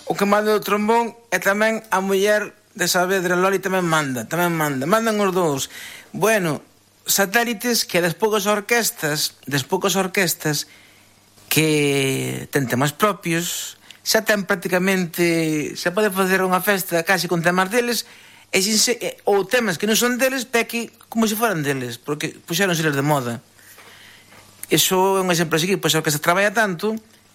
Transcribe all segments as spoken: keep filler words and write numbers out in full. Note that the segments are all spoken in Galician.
o que manda o trombón e tamén a muller de Saavedra, Loli, tamén manda, tamén manda, mandan os dous. Bueno, satélites que das poucas orquestas, das poucas orquestas que ten temas propios, xa ten prácticamente, xa pode facer unha festa casi con temas deles, e sin se, ou temas que non son deles, peque como se foran deles, porque puxeronseles de moda. Iso é un exemplo así, pois a orquesta traballa tanto.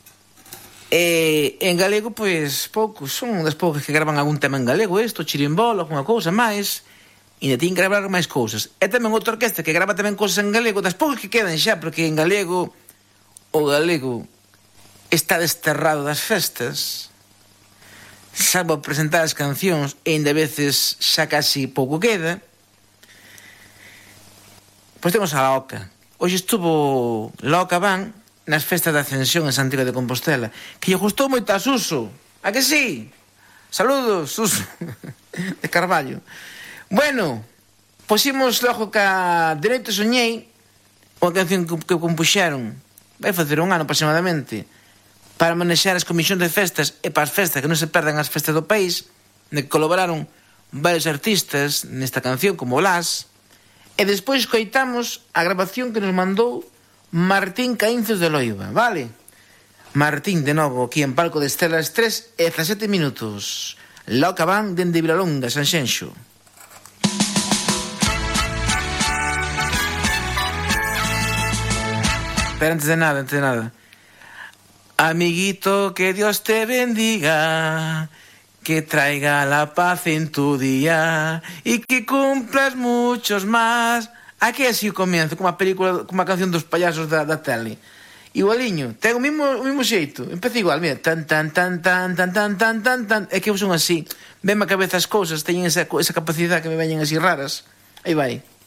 E en galego, pois, poucos. Son das poucas que gravan algún tema en galego, isto, chirimbolo, alguna cousa máis. E ainda tiñen que gravar máis cousas. E tamén outra orquesta que grava tamén cousas en galego, das poucas que quedan xa, porque en galego, o galego está desterrado das festas, salvo presentar as cancións, e ainda veces xa casi pouco queda. Pois temos a Oca. Hoxe estuvo la Oca Van nas festas da Ascensión en Santiago de Compostela, que lle gustou moito a Suso. A que sí? Saludos, Suso, de Carballo. Bueno, pusimos logo ca Dereito Soñei, unha canción que, que compuxeron, vai facer un ano aproximadamente, para manexar as comisións de festas e para as festas que non se perdan as festas do país, de que colaboraron varios artistas nesta canción, como Blas, e despois coitamos a grabación que nos mandou Martín Caínzos de Loiva, vale? Martín, de novo, aquí en Palco de Estelas, tres e dezasete minutos. La Oca Van dende Vilalonga, Sanxenxo. Pero antes de nada, antes de nada. Amiguito, que Dios te bendiga, que traiga la paz en tu día y que cumplas muchos más. Aquí así o comienzo, como a película, como a canción dos payasos da, da tele. Igualiño, ten o mismo, o mismo xeito. Empeza igual, mira, tan, tan, tan, tan, tan, tan, tan, tan, tan. É que son así. Venme a cabeza as cousas, teñen esa, esa capacidade que me veñen así raras. Aí vai.